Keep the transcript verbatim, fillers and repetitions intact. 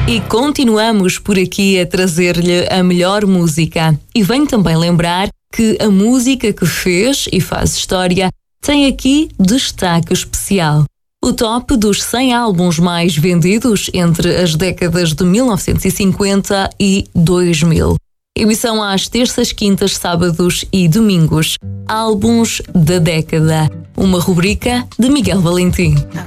E continuamos por aqui a trazer-lhe a melhor música. E venho também lembrar que a música que fez e faz história tem aqui destaque especial. O top dos cem álbuns mais vendidos entre as décadas de mil novecentos e cinquenta e dois mil. Emissão às terças, quintas, sábados e domingos. Álbuns da década. Uma rubrica de Miguel Valentim.